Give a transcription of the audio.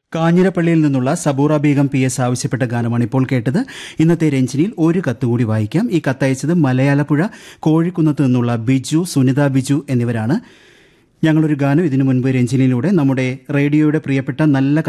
കാഞ്ഞിരപ്പള്ളിയിൽ നിന്നുള്ള സബൂറ ബീഗം PS ആവശ്യപ്പെട്ട ഗാനമാണ് ഇപ്പോൾ കേട്ടത്. ഇന്നത്തെ രഞ്ജിനിയിൽ ഒരു കത്ത് കൂടി വായിക്കാം. ഈ കത്തയച്ചത് മലയാളപ്പുഴ കോഴിക്കുന്നത്ത് നിന്നുള്ള ബിജു, സുനിത ബിജു എന്നിവരാണ്. ഞങ്ങളൊരു ഗാനം ഇതിനു മുൻപ് രഞ്ജിനിയിലൂടെ നമ്മുടെ റേഡിയോയുടെ പ്രിയപ്പെട്ട നല്ല